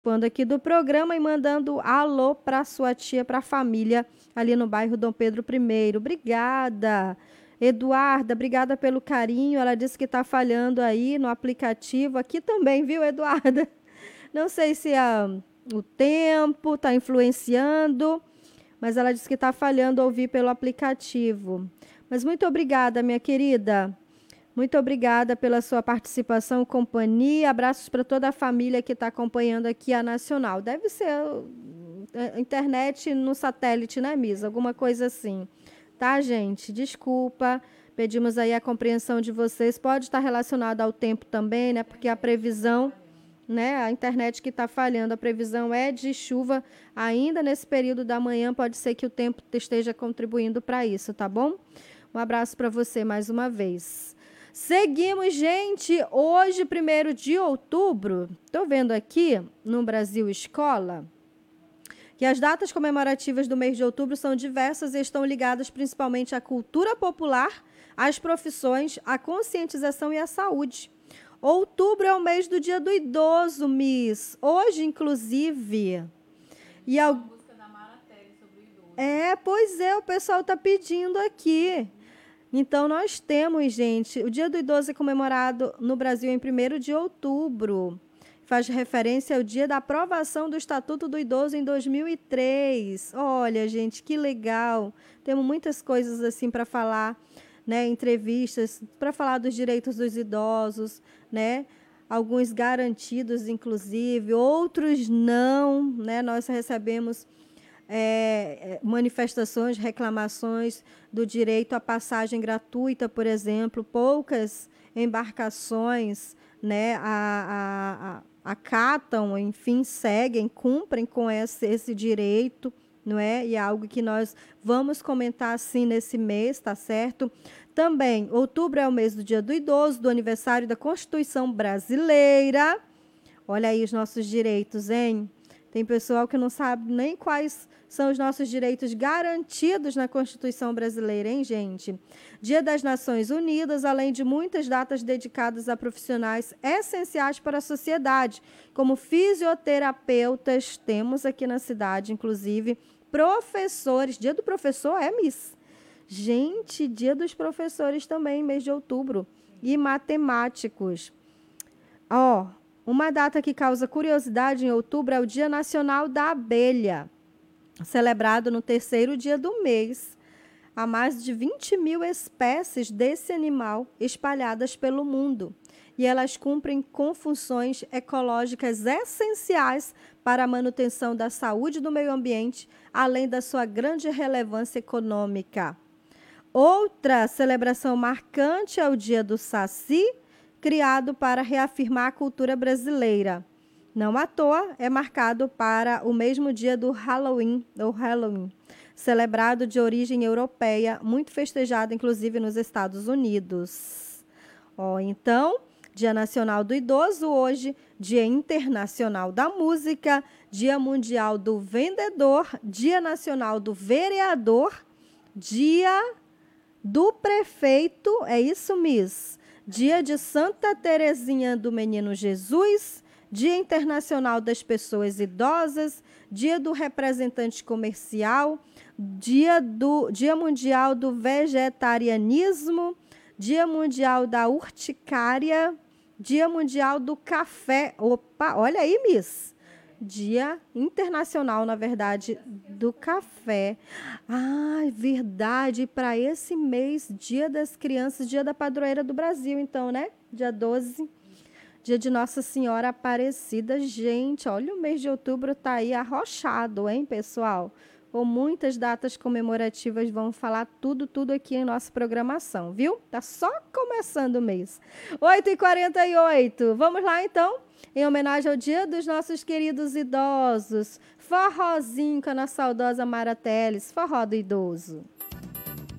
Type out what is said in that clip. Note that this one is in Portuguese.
participando aqui do programa e mandando alô para sua tia, para a família ali no bairro Dom Pedro I. Obrigada. Eduarda, obrigada pelo carinho. Ela disse que está falhando aí no aplicativo. Aqui também, viu, Eduarda? Não sei se o tempo está influenciando, mas ela disse que está falhando ouvir pelo aplicativo. Mas muito obrigada, minha querida. Muito obrigada pela sua participação, companhia. Abraços para toda a família que está acompanhando aqui a Nacional. Deve ser a internet no satélite, né, Misa? Alguma coisa assim. Tá, gente? Desculpa. Pedimos aí a compreensão de vocês. Pode estar relacionado ao tempo também, né? Porque a previsão, né? A internet que está falhando. A previsão é de chuva ainda nesse período da manhã. Pode ser que o tempo esteja contribuindo para isso, tá bom? Um abraço para você mais uma vez. Seguimos, gente. Hoje, 1º de outubro, estou vendo aqui no Brasil Escola que as datas comemorativas do mês de outubro são diversas e estão ligadas principalmente à cultura popular, às profissões, à conscientização e à saúde. Outubro é o mês do Dia do Idoso, Miss. Hoje, inclusive. E a música da Maratelli sobre o idoso. Pois é, o pessoal está pedindo aqui. Então, nós temos, gente, o Dia do Idoso é comemorado no Brasil em 1º de outubro. Faz referência ao dia da aprovação do Estatuto do Idoso em 2003. Olha, gente, que legal. Temos muitas coisas assim para falar, né? Entrevistas para falar dos direitos dos idosos, né? Alguns garantidos, inclusive, outros não, né? Nós recebemos manifestações, reclamações do direito à passagem gratuita, por exemplo. Poucas embarcações, né, acatam, enfim, seguem, cumprem com esse direito, não é? E é algo que nós vamos comentar, assim, nesse mês, tá certo? Também, outubro é o mês do Dia do Idoso, do aniversário da Constituição Brasileira. Olha aí os nossos direitos, hein? Tem pessoal que não sabe nem quais são os nossos direitos garantidos na Constituição Brasileira, hein, gente? Dia das Nações Unidas, além de muitas datas dedicadas a profissionais essenciais para a sociedade, como fisioterapeutas, temos aqui na cidade, inclusive, professores. Dia do professor Miss? Gente, dia dos professores também, mês de outubro. E matemáticos. Uma data que causa curiosidade em outubro é o Dia Nacional da Abelha, celebrado no 3º dia do mês. Há mais de 20 mil espécies desse animal espalhadas pelo mundo, e elas cumprem com funções ecológicas essenciais para a manutenção da saúde do meio ambiente, além da sua grande relevância econômica. Outra celebração marcante é o Dia do Saci, criado para reafirmar a cultura brasileira. Não à toa, é marcado para o mesmo dia do Halloween, celebrado de origem europeia, muito festejado, inclusive, nos Estados Unidos. Então, Dia Nacional do Idoso hoje, Dia Internacional da Música, Dia Mundial do Vendedor, Dia Nacional do Vereador, Dia do Prefeito, é isso, Miss? Dia de Santa Terezinha do Menino Jesus, Dia Internacional das Pessoas Idosas, Dia do Representante Comercial, Dia Mundial do Vegetarianismo, Dia Mundial da Urticária, Dia Mundial do Café. Opa, olha aí, Miss. Dia Internacional, na verdade, do Café. Verdade. Para esse mês, Dia das Crianças, Dia da Padroeira do Brasil, então, né? Dia 12, dia de Nossa Senhora Aparecida. Gente, olha, o mês de outubro tá aí arrochado, hein, pessoal? Com muitas datas comemorativas, vamos falar tudo aqui em nossa programação, viu? Tá só começando o mês. 8h48. Vamos lá, então? Em homenagem ao Dia dos nossos queridos idosos. Forrozinho com a nossa saudosa Mara Teles. Forró do idoso.